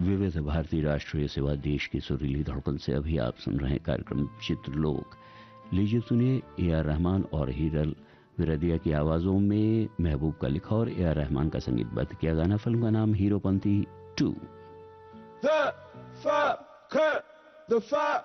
विविध भारतीय राष्ट्रीय सेवा देश की सुरीली धड़कन से अभी आप सुन रहे हैं कार्यक्रम चित्रलोक। लीजिए सुनिए ए आर रहमान और हीरल विरदिया की आवाजों में महबूब का लिखा और ए आर रहमान का संगीतबद्ध किया गाना। फिल्म का नाम हीरोपंती 2।